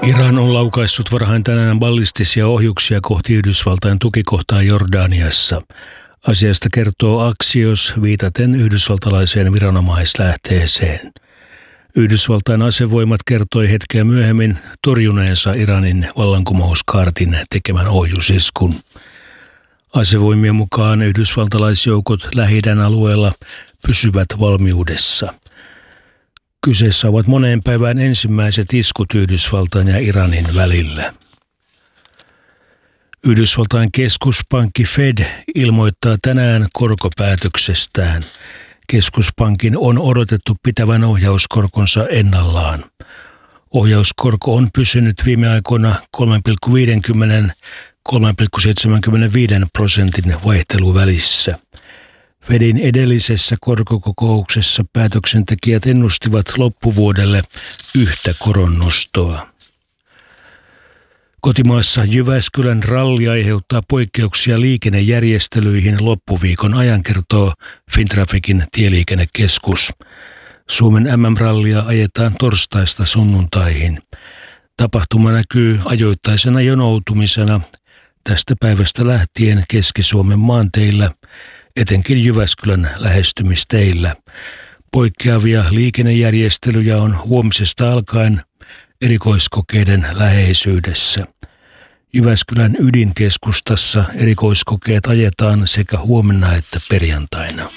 Iran on laukaissut varhain tänään ballistisia ohjuksia kohti Yhdysvaltain tukikohtaa Jordaniassa. Asiasta kertoo Axios viitaten yhdysvaltalaiseen viranomaislähteeseen. Yhdysvaltain asevoimat kertoi hetkeä myöhemmin torjuneensa Iranin vallankumouskaartin tekemän ohjusiskun. Asevoimien mukaan yhdysvaltalaisjoukot Lähi-idän alueella pysyvät valmiudessa. Kyseessä ovat moneen päivään ensimmäiset iskut Yhdysvaltain ja Iranin välillä. Yhdysvaltain keskuspankki Fed ilmoittaa tänään korkopäätöksestään. Keskuspankin on odotettu pitävän ohjauskorkonsa ennallaan. Ohjauskorko on pysynyt viime aikoina 3,50–3,75% vaihteluvälissä. Fedin edellisessä korkokokouksessa päätöksentekijät ennustivat loppuvuodelle yhtä koronnostoa. Kotimaassa Jyväskylän ralli aiheuttaa poikkeuksia liikennejärjestelyihin loppuviikon ajan, kertoo Fintrafficin tieliikennekeskus. Suomen MM-rallia ajetaan torstaista sunnuntaihin. Tapahtuma näkyy ajoittaisena jonoutumisena tästä päivästä lähtien Keski-Suomen maanteillä, etenkin Jyväskylän lähestymisteillä. Poikkeavia liikennejärjestelyjä on huomisesta alkaen erikoiskokeiden läheisyydessä. Jyväskylän ydinkeskustassa erikoiskokeet ajetaan sekä huomenna että perjantaina.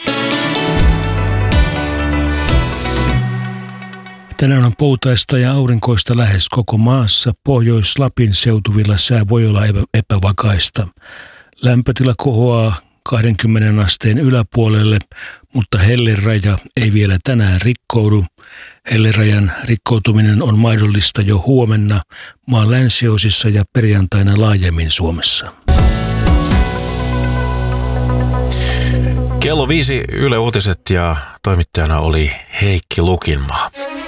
Tänään on poutaista ja aurinkoista lähes koko maassa. Pohjois-Lapin seutuvilla sää voi olla epävakaista. Lämpötila kohoaa 20 asteen yläpuolelle, mutta helleraja ei vielä tänään rikkoudu. Hellerajan rikkoutuminen on mahdollista jo huomenna maan länsiosissa ja perjantaina laajemmin Suomessa. Kello 5 Yle Uutiset ja toimittajana oli Heikki Lukinmaa.